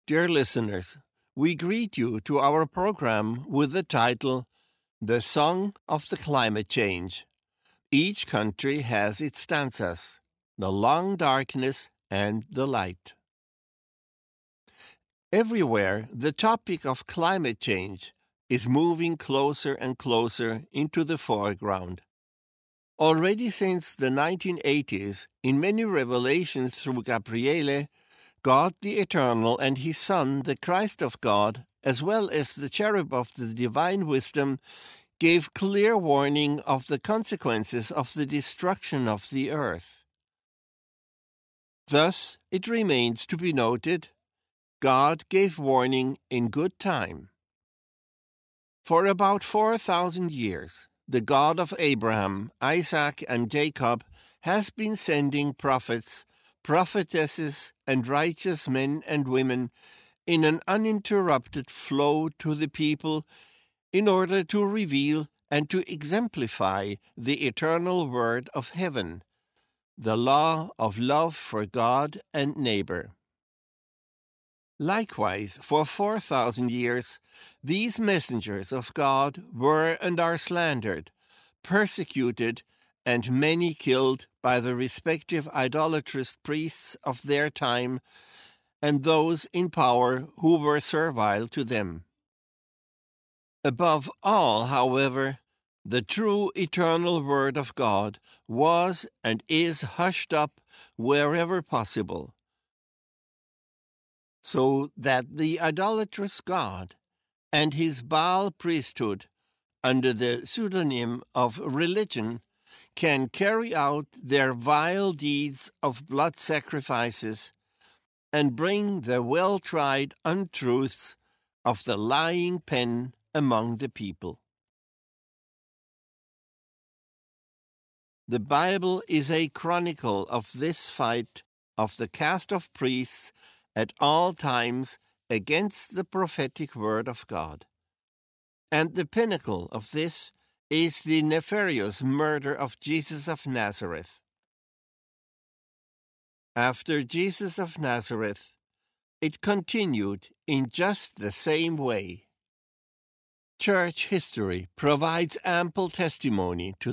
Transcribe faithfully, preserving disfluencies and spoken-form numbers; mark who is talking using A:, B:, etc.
A: Dear listeners, we greet you to our program with the title, The Song of the Climate Change. Each country has its stanzas, the long darkness and the light. Everywhere, the topic of climate change is moving closer and closer into the foreground. Already since the nineteen eighties, in many revelations through Gabriele, God the Eternal and His Son, the Christ of God, as well as the cherub of the divine wisdom, gave clear warning of the consequences of the destruction of the earth. Thus, it remains to be noted, God gave warning in good time. For about four thousand years, the God of Abraham, Isaac, and Jacob has been sending prophets, prophetesses, and righteous men and women in an uninterrupted flow to the people in order to reveal and to exemplify the eternal word of heaven, the law of love for God and neighbor. Likewise, for four thousand years, these messengers of God were and are slandered, persecuted, and many killed by the respective idolatrous priests of their time and those in power who were servile to them. Above all, however, the true eternal word of God was and is hushed up wherever possible, so that the idolatrous God and his Baal priesthood, under the pseudonym of religion, can carry out their vile deeds of blood sacrifices and bring the well-tried untruths of the lying pen among the people. The Bible is a chronicle of this fight of the caste of priests at all times against the prophetic word of God. And the pinnacle of this is the nefarious murder of Jesus of Nazareth. After Jesus of Nazareth, it continued in just the same way. Church history provides ample testimony to